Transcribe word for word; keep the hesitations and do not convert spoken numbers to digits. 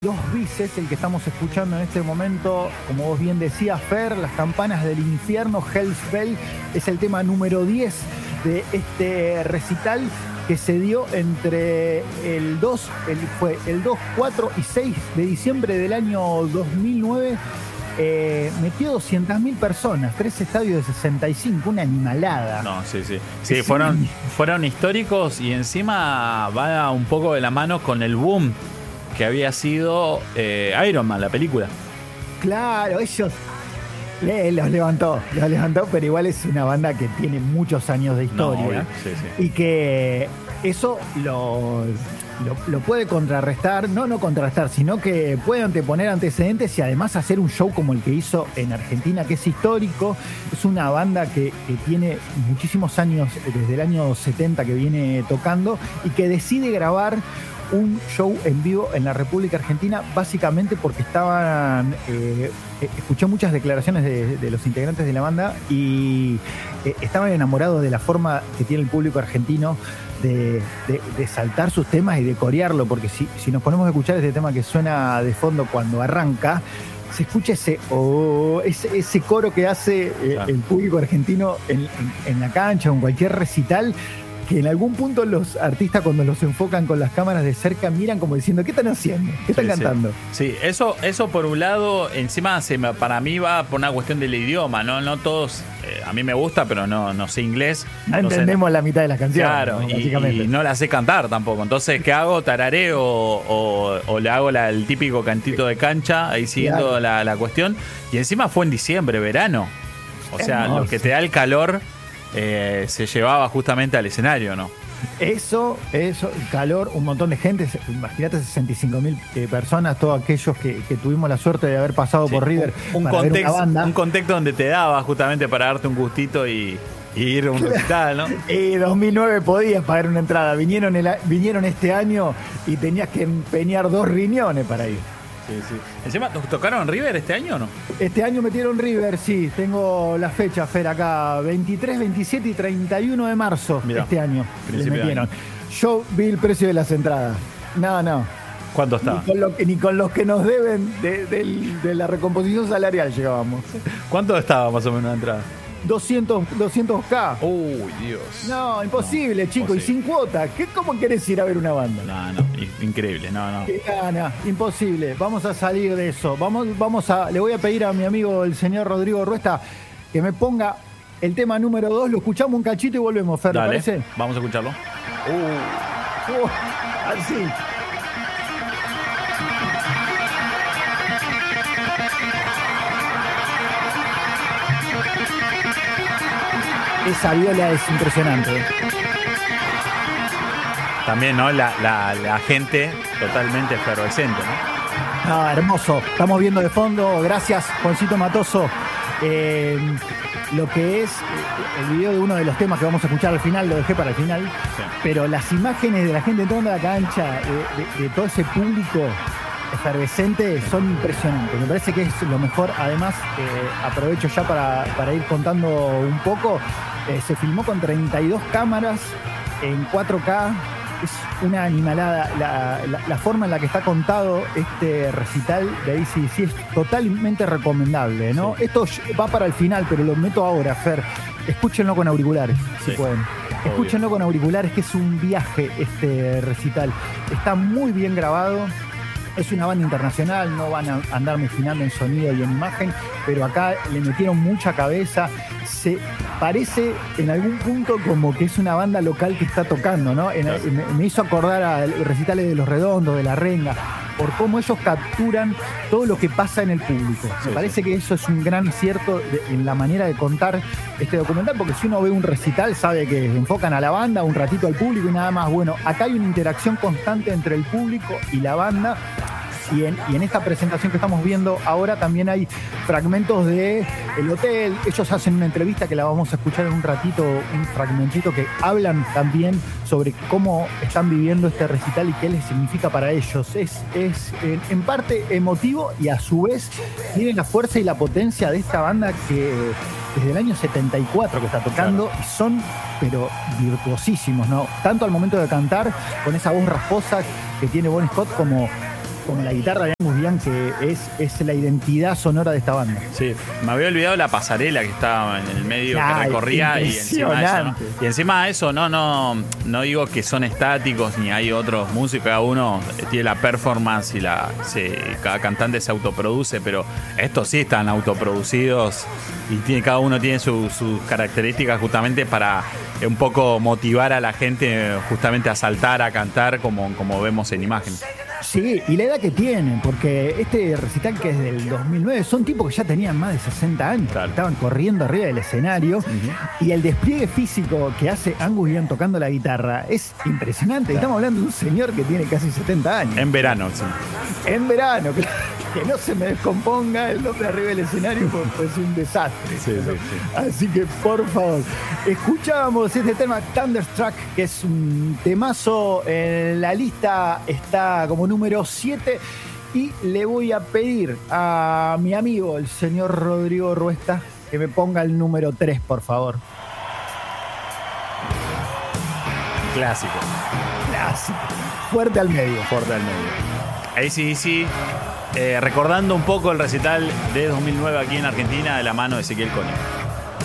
Dos Vices, el que estamos escuchando en este momento, como vos bien decías, Fer, Las Campanas del Infierno, Hell's Bell, es el tema número diez de este recital que se dio entre el dos, el, fue el dos, cuatro y seis de diciembre del año dos mil nueve. Eh, metió doscientas mil personas, tres estadios de sesenta y cinco, una animalada. No, sí, sí. Sí, fueron, fueron históricos y encima va un poco de la mano con el boom que había sido eh, Iron Man, la película. Claro, ellos le, los levantó, los levantó, pero igual es una banda que tiene muchos años de historia. No, sí, sí. Y que eso lo, lo, lo puede contrarrestar, no, no contrarrestar, sino que puede anteponer antecedentes y además hacer un show como el que hizo en Argentina, que es histórico. Es una banda que, que tiene muchísimos años, desde el año setenta que viene tocando, y que decide grabar un show en vivo en la República Argentina, básicamente porque estaban, eh, escuché muchas declaraciones de, de los integrantes de la banda y eh, estaban enamorados de la forma que tiene el público argentino de, de, de saltar sus temas y de corearlo, porque si, si nos ponemos a escuchar este tema que suena de fondo cuando arranca, se escucha ese, oh, ese, ese coro que hace eh, claro. el público argentino en, en, en la cancha o en cualquier recital, que en algún punto los artistas, cuando los enfocan con las cámaras de cerca, miran como diciendo, ¿qué están haciendo? ¿Qué están sí, cantando? Sí, sí. Eso, eso por un lado, encima se me, para mí va por una cuestión del idioma, no, no todos, eh, a mí me gusta, pero no, no sé inglés. No, no entendemos sé, la mitad de las canciones. Claro, ¿no? y, y no la sé cantar tampoco. Entonces, ¿qué hago? ¿Tarareo o, o, o le hago la, el típico cantito de cancha ahí siguiendo claro. la, la cuestión? Y encima fue en diciembre, verano. O sea, hermoso. Lo que te da el calor eh, se llevaba justamente al escenario, ¿no? Eso, eso, calor, un montón de gente, imagínate sesenta y cinco mil eh, personas, todos aquellos que, que tuvimos la suerte de haber pasado sí, por River un, un para contexto, ver una banda. Un contexto donde te daba justamente para darte un gustito y, y ir a un recital, ¿no? En dos mil nueve podías pagar una entrada, vinieron, el, vinieron este año y tenías que empeñar dos riñones para ir. Sí, sí. Encima, ¿tocaron River este año o no? Este año metieron River, sí. Tengo la fecha, Fer, acá. veintitrés, veintisiete y treinta y uno de marzo. Mirá, este año les metieron. Yo vi el precio de las entradas. No, no. ¿Cuánto está? Ni con, lo que, ni con los que nos deben de, de, de la recomposición salarial llegábamos. ¿Cuánto estaba más o menos la entrada? doscientos K. Uy, Dios. No, imposible, no, chico, imposible. Y sin cuota. ¿Qué, ¿Cómo querés ir a ver una banda? No, no, increíble, no, no. No, no, imposible. Vamos a salir de eso. Vamos, vamos a, le voy a pedir a mi amigo el señor Rodrigo Ruesta que me ponga el tema número dos. Lo escuchamos un cachito y volvemos, Fer, ¿te parece? Vamos a escucharlo. Uh, uh, así. Esa viola es impresionante. También, ¿no? La, la, la gente totalmente efervescente, ¿no? Ah, hermoso. Estamos viendo de fondo, gracias, Juancito Matoso, eh, lo que es el video de uno de los temas que vamos a escuchar al final, lo dejé para el final, sí. Pero las imágenes de la gente entrando a la cancha, de, de, de todo ese público efervescente, son impresionantes. Me parece que es lo mejor. Además, eh, aprovecho ya para, para ir contando un poco. Eh, se filmó con treinta y dos cámaras en cuatro K. Es una animalada. La, la, la forma en la que está contado este recital de A C D C es totalmente recomendable, ¿no? Sí. Esto va para el final, pero lo meto ahora, Fer. Escúchenlo con auriculares, sí. Si pueden. Obvio. Escúchenlo con auriculares, que es un viaje este recital. Está muy bien grabado. Es una banda internacional, no van a andar mezclando en sonido y en imagen, pero acá le metieron mucha cabeza. Se parece en algún punto como que es una banda local que está tocando, ¿no? En, me, me hizo acordar a recitales de Los Redondos, de La Renga, por cómo ellos capturan todo lo que pasa en el público. Me sí, parece sí. que eso es un gran acierto de, en la manera de contar este documental, porque si uno ve un recital sabe que enfocan a la banda, un ratito al público y nada más. Bueno, acá hay una interacción constante entre el público y la banda. Y en, y en esta presentación que estamos viendo ahora también hay fragmentos de el hotel. Ellos hacen una entrevista que la vamos a escuchar en un ratito, un fragmentito que hablan también sobre cómo están viviendo este recital y qué les significa para ellos. Es, es en, en parte emotivo y a su vez tiene la fuerza y la potencia de esta banda que desde el año setenta y cuatro que está tocando, claro. Y son pero virtuosísimos, ¿no? Tanto al momento de cantar con esa voz rasposa que tiene Bon Scott como como la guitarra de Bien, que es, es la identidad sonora de esta banda. Sí, me había olvidado la pasarela que estaba en el medio, Ay, que recorría, y encima eso, ¿no? Y encima eso, no, no, no digo que son estáticos ni hay otros músicos, cada uno tiene la performance y la se, cada cantante se autoproduce, pero estos sí están autoproducidos y tiene, cada uno tiene su, sus características justamente para un poco motivar a la gente justamente a saltar, a cantar como, como vemos en imágenes. Sí, y la edad que tienen, porque este recital que es del dos mil nueve, son tipos que ya tenían más de sesenta años, claro. Estaban corriendo arriba del escenario, uh-huh. Y el despliegue físico que hace Angus Young tocando la guitarra es impresionante. Claro. Estamos hablando de un señor que tiene casi setenta años. En verano, sí. En verano, que, que no se me descomponga el hombre arriba del escenario, pues es un desastre. Sí, sí, sí. Así que, por favor, escuchábamos este tema Thunderstruck, que es un temazo. En la lista está como número siete, y le voy a pedir a mi amigo, el señor Rodrigo Ruesta, que me ponga el número tres, por favor. Clásico. Clásico. Fuerte al medio. Fuerte al medio. A C D C, eh, recordando un poco el recital de dos mil nueve aquí en Argentina de la mano de Ezequiel Koenig.